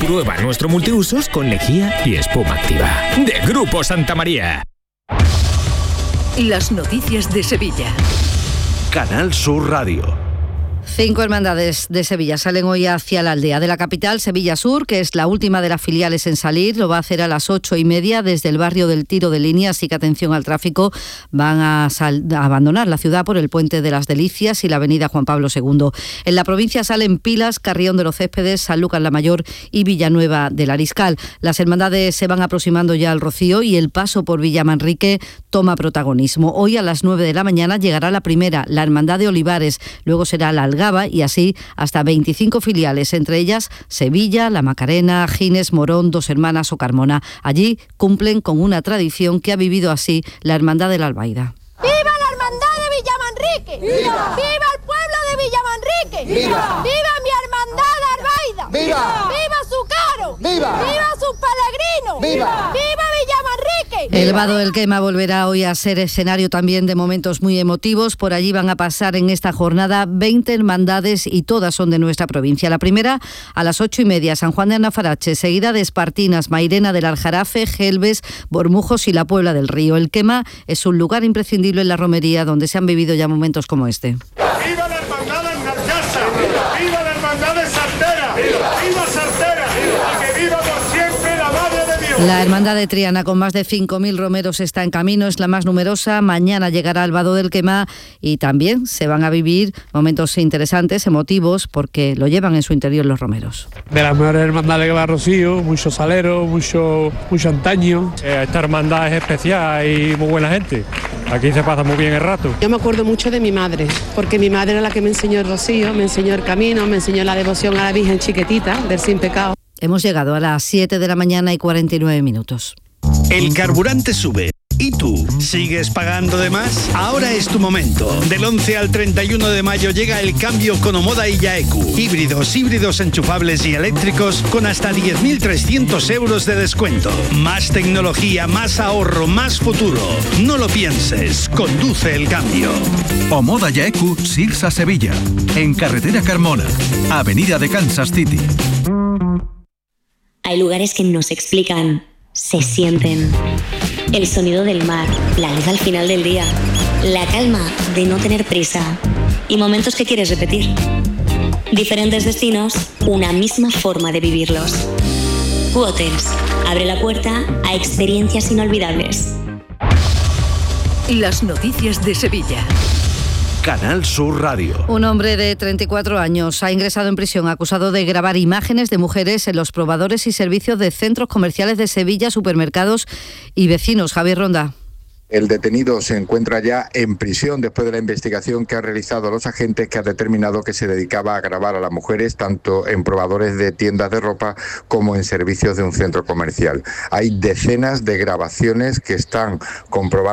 Prueba nuestro multiusos con lejía y espuma activa. De Grupo Santa María. Las noticias de Sevilla. Canal Sur Radio. 5 hermandades de Sevilla salen hoy hacia la aldea de la capital, Sevilla Sur, que es la última de las filiales en salir. Lo va a hacer a las 8:30 desde el barrio del Tiro de Línea, así que atención al tráfico. Van a abandonar la ciudad por el Puente de las Delicias y la avenida Juan Pablo II. En la provincia salen Pilas, Carrión de los Céspedes, Sanlúcar la Mayor y Villanueva del Ariscal. Las hermandades se van aproximando ya al Rocío y el paso por Villamanrique toma protagonismo. Hoy a las 9 de la mañana llegará la primera, la Hermandad de Olivares, luego será la Algaba y así hasta 25 filiales, entre ellas Sevilla, La Macarena, Gines, Morón, Dos Hermanas o Carmona. Allí cumplen con una tradición que ha vivido así la Hermandad de la Albaida. ¡Viva la Hermandad de Villamanrique! ¡Viva! ¡Viva el pueblo de Villamanrique! ¡Viva! ¡Viva mi Hermandad de Albaida! ¡Viva! ¡Viva su caro! ¡Viva! ¡Viva sus peregrinos! ¡Viva! ¡Viva Villamanrique! El Vado del Quema volverá hoy a ser escenario también de momentos muy emotivos. Por allí van a pasar en esta jornada 20 hermandades y todas son de nuestra provincia. La primera a las 8:30, San Juan de Anafarache, seguida de Espartinas, Mairena del Aljarafe, Gelbes, Bormujos y la Puebla del Río. El Quema es un lugar imprescindible en la romería donde se han vivido ya momentos como este. ¡Viva la hermandad de Narcasa! ¡Viva la hermandad de Sartera! ¡Viva Sartera! ¡Y que viva por siempre la Madre de Dios! La hermandad de Triana, con más de 5.000 romeros, está en camino, es la más numerosa. Mañana llegará al Vado del Quema y también se van a vivir momentos interesantes, emotivos, porque lo llevan en su interior los romeros. De las mejores hermandades que va a Rocío, mucho salero, mucho antaño. Esta hermandad es especial y muy buena gente. Aquí se pasa muy bien el rato. Yo me acuerdo mucho de mi madre, porque mi madre era la que me enseñó el rocío, me enseñó el camino, me enseñó la devoción a la Virgen Chiquitita, del Sin Pecado. Hemos llegado a las 7 de la mañana y 49 minutos. El carburante sube. ¿Y tú? ¿Sigues pagando de más? Ahora es tu momento. Del 11 al 31 de mayo llega el cambio con Omoda y Yaeku. Híbridos enchufables y eléctricos con hasta 10.300 euros de descuento. Más tecnología, más ahorro, más futuro. No lo pienses, conduce el cambio. Omoda Yaeku, Sirsa Sevilla. En carretera Carmona, avenida de Kansas City. Hay lugares que no se explican, se sienten. El sonido del mar, la luz al final del día, la calma de no tener prisa y momentos que quieres repetir. Diferentes destinos, una misma forma de vivirlos. Q-Hotels abre la puerta a experiencias inolvidables. Las noticias de Sevilla. Canal Sur Radio. Un hombre de 34 años ha ingresado en prisión acusado de grabar imágenes de mujeres en los probadores y servicios de centros comerciales de Sevilla, supermercados y vecinos. Javier Ronda. El detenido se encuentra ya en prisión después de la investigación que han realizado los agentes, que ha determinado que se dedicaba a grabar a las mujeres tanto en probadores de tiendas de ropa como en servicios de un centro comercial. Hay decenas de grabaciones que están comprobadas